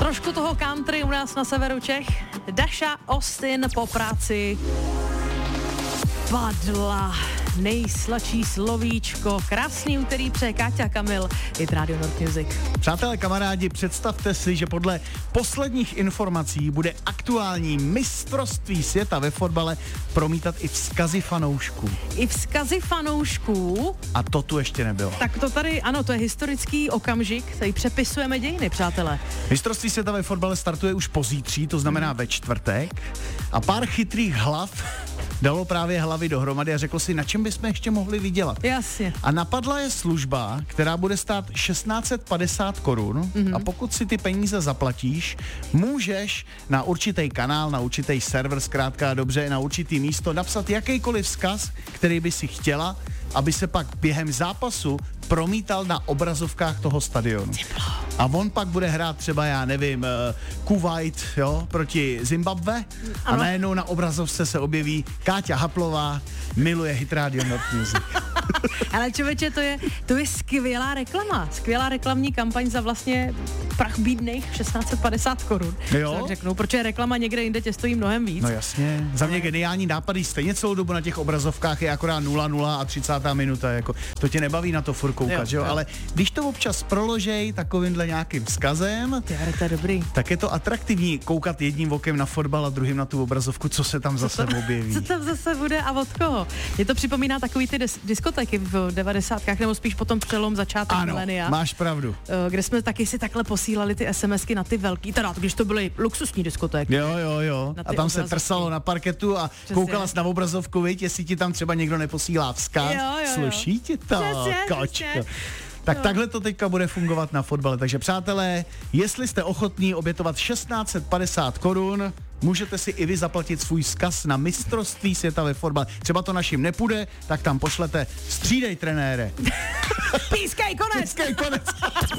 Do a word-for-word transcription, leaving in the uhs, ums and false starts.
Trošku toho country u nás na severu Čech. Dasha Austin po práci padla. Nejsladší slovíčko. Krásný úterý přeje Káťa Kamil. Je to Radio North Music. Přátelé, kamarádi, představte si, že podle posledních informací bude aktuální mistrovství světa ve fotbale promítat i vzkazy fanoušků. I vzkazy fanoušků. A to tu ještě nebylo. Tak to tady, ano, to je historický okamžik, tady přepisujeme dějiny, přátelé. Mistrovství světa ve fotbale startuje už pozítří, to znamená hmm. ve čtvrtek. A pár chytrých hlav dalo právě hlavy dohromady a řeklo si, na čem bychom ještě mohli vydělat. Jasně. A napadla je služba, která bude stát šestnáct set padesát korun mm-hmm. a pokud si ty peníze zaplatíš, můžeš na určitý kanál, na určitý server, zkrátka dobře, na určitý místo napsat jakýkoliv vzkaz, který by si chtěla, aby se pak během zápasu promítal na obrazovkách toho stadionu. A on pak bude hrát třeba, já nevím, Kuwait, jo, proti Zimbabwe a najednou na obrazovce se objeví Káťa Haplová, miluje Hit Radio North Music. Ale člověče, to je, to je skvělá reklama, skvělá reklamní kampaň za vlastně prach bídných šestnáct set padesát korun. Jo? Tak řeknu, protože reklama někde jinde tě stojí mnohem víc. No jasně, za mě geniální nápady, stejně celou dobu na těch obrazovkách je akorát nula nula a třicátá minuta, jako to tě nebaví na to furt koukat, jo, jo? Ale když to občas proložej takovýmhle nějakým vzkazem, Ty, to je dobrý. Tak je to atraktivní koukat jedním okem na fotbal a druhým na tu obrazovku, co se tam zase co to, objeví. Co tam zase bude a od koho? Mě to připomíná takový ty dis- diskotéky v devadesátkách, nebo spíš potom přelom začátek milenia. Ano, máš pravdu. Kde jsme taky si takhle posílali ty SMSky na ty velký, teda když to byly luxusní diskotéky. Jo, jo, jo. A tam obrazovky. Se trsalo na parketu a přesně. Koukala jsi na obrazovku, viď, jestli ti tam třeba někdo neposílá vzkaz. Jo, jo, jo. Sluší ti to, přesně, kočko. Přesně. Tak no. Takhle to teďka bude fungovat na fotbale. Takže přátelé, jestli jste ochotní obětovat šestnáct set padesát korun, můžete si i vy zaplatit svůj vzkaz na mistrovství světa ve fotbale. Třeba to našim nepůjde, tak tam pošlete střídej trenére. Pískej konec! Pískej konec!